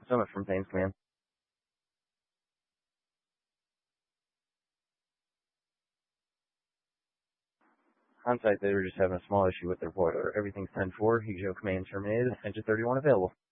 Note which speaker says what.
Speaker 1: Summit from Thames Command. On site, they were just having a small issue with their boiler. Everything's 10-4. Hugio Command terminated. Engine 31 available.